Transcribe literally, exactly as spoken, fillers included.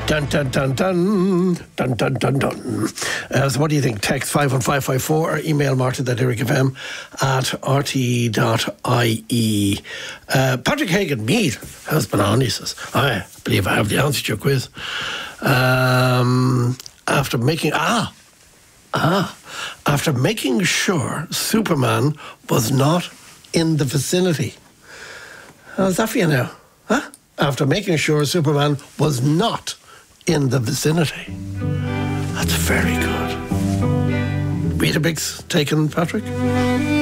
Dun, dun, dun, dun, dun, dun, dun, dun. Uh, so what do you think? Text five one five five four or email martin at lyricfm at r t dot i e. Uh, Patrick Hagan, Mead, has been on, he says. I believe I have the answer to your quiz. Um, after making, ah, ah, after making sure Superman was not in the vicinity. How's that for you now? Huh? After making sure Superman was not in the vicinity. That's very good. Weetabix taken, Patrick?